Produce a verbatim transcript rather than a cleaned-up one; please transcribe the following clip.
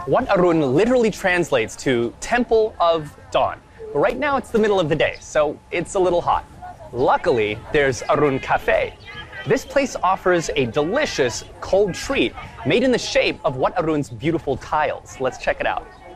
Wat Arun literally translates to Temple of Dawn. But right now it's the middle of the day, so it's a little hot. Luckily, there's Arun Cafe. This place offers a delicious cold treat made in the shape of Wat Arun's beautiful tiles. Let's check it out.